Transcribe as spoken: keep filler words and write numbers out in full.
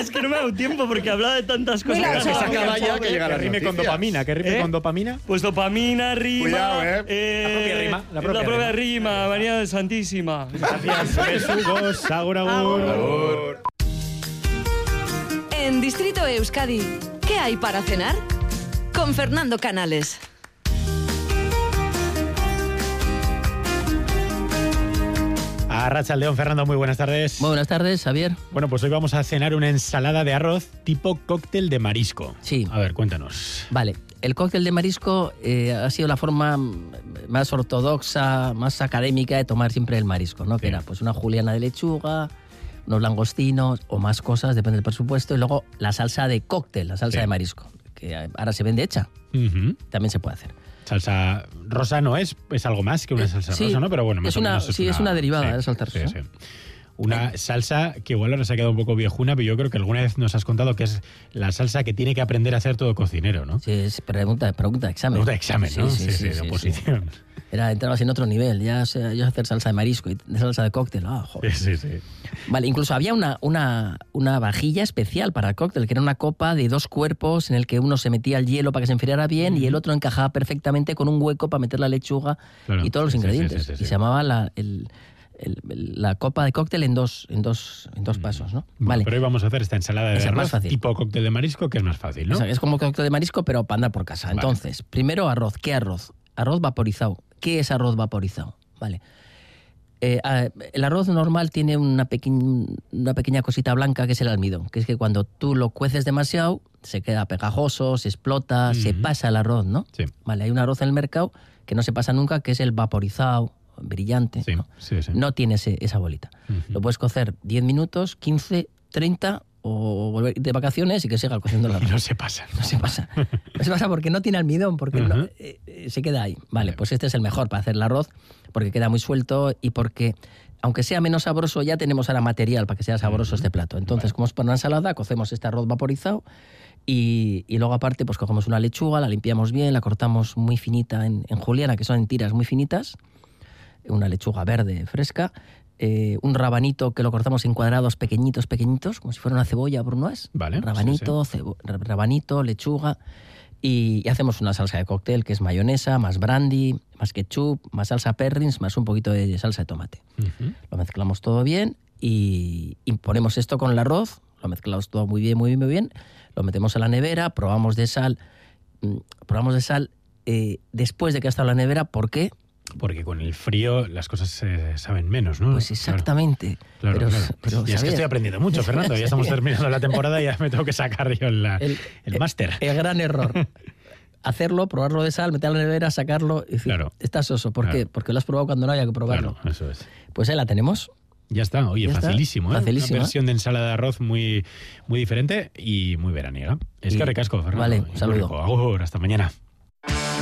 es que no me ha dado tiempo porque hablaba de tantas cosas. Mira, que que se se acaba ya, que llega la rime con dopamina, que rime ¿Eh? con dopamina. Pues dopamina, rima. Cuidado, ¿eh? eh, La propia rima, la es propia la propia rima. rima, María Santísima. Gracias, besugos, agur, agur. En Distrito Euskadi, ¿qué hay para cenar? Con Fernando Canales. Arratsaldeon, Fernando, muy buenas tardes. Muy buenas tardes, Javier. Bueno, pues hoy vamos a cenar una ensalada de arroz tipo cóctel de marisco. Sí. A ver, cuéntanos. Vale, el cóctel de marisco eh, ha sido la forma más ortodoxa, más académica de tomar siempre el marisco, ¿no? Sí. Que era pues una juliana de lechuga, unos langostinos o más cosas, depende del presupuesto, y luego la salsa de cóctel, la salsa Sí. de marisco, que ahora se vende hecha, Uh-huh. también se puede hacer. Salsa rosa no es, es algo más que una salsa Sí, rosa, ¿no? Pero bueno, más es o una- menos sí, es una derivada de la salsa sí, rosa. sí. Una salsa que igual ahora se ha quedado un poco viejuna, pero yo creo que alguna vez nos has contado que es la salsa que tiene que aprender a hacer todo cocinero, ¿no? Sí, es pregunta, pregunta de examen. Pregunta de examen, ¿no? Sí, sí, sí, de sí, oposición. sí. Era, entrabas en otro nivel, ya sé, yo sé hacer salsa de marisco y de salsa de cóctel, ah, joder. Sí, sí, sí. Vale, incluso había una, una, una vajilla especial para el cóctel, que era una copa de dos cuerpos en el que uno se metía el hielo para que se enfriara bien y el otro encajaba perfectamente con un hueco para meter la lechuga Claro, y todos los sí, sí, ingredientes. sí, sí, sí, y sí. se llamaba la, el- el- el- la copa de cóctel en dos, en dos, en dos pasos, ¿no? Bueno, Vale, pero hoy vamos a hacer esta ensalada de Esa es más arroz fácil. tipo cóctel de marisco, que es más fácil, ¿no? O sea, es como cóctel de marisco, pero para andar por casa. Vale. Entonces, primero arroz. ¿Qué arroz? Arroz vaporizado. ¿Qué es arroz vaporizado? Vale. Eh, ah, el arroz normal tiene una, pequeñ- una pequeña cosita blanca que es el almidón, que es que cuando tú lo cueces demasiado se queda pegajoso, se explota, se Ujú. pasa el arroz, ¿no? Sí. Vale, hay un arroz en el mercado que no se pasa nunca, que es el vaporizado, brillante. Sí, ¿no? sí, sí. No tiene ese- esa bolita. Ujú. Lo puedes cocer diez minutos, quince, treinta o volver de vacaciones y que siga cociendo el Y arroz. no se pasa. No se pasa. No se pasa porque no tiene almidón, porque no- Ajá. eh, eh, se queda ahí. Vale, Vale. pues este es el mejor para hacer el arroz, porque queda muy suelto y porque, aunque sea menos sabroso, ya tenemos ahora material para que sea sabroso este plato. Entonces, Vale. como es para una ensalada, cocemos este arroz vaporizado y, y luego aparte pues cogemos una lechuga, la limpiamos bien, la cortamos muy finita en, en juliana, que son en tiras muy finitas, una lechuga verde fresca, eh, un rabanito que lo cortamos en cuadrados pequeñitos, pequeñitos, como si fuera una cebolla brunoise. Vale, Rabanito, cebo- ra- rabanito, lechuga. Y, y hacemos una salsa de cóctel que es mayonesa, más brandy, más ketchup, más salsa Perrins, más un poquito de salsa de tomate. Ujú. Lo mezclamos todo bien y, y ponemos esto con el arroz, lo mezclamos todo muy bien, muy bien, muy bien, lo metemos a la nevera, probamos de sal, mm, probamos de sal eh, después de que ha estado en la nevera, ¿por qué? Porque con el frío las cosas se saben menos, ¿no? Pues exactamente. Claro, pero, claro. pero, y es que Xavier, estoy aprendiendo mucho, Fernando. Ya estamos terminando la temporada y ya me tengo que sacar yo la- el, el, máster. El gran error. Hacerlo, probarlo de sal, meterlo en la nevera, sacarlo y decir, Claro. está soso. ¿Por Claro. qué? Porque lo has probado cuando no había que probarlo. Claro, eso es. Pues ahí la tenemos. Ya está, oye, Ya está. facilísimo, ¿eh? Facilísimo, Una versión de ensalada de arroz muy, muy diferente y muy veraniega. Es Y- que recasco, Fernando. Vale, Y un muy saludo. rico. Agur, hasta mañana.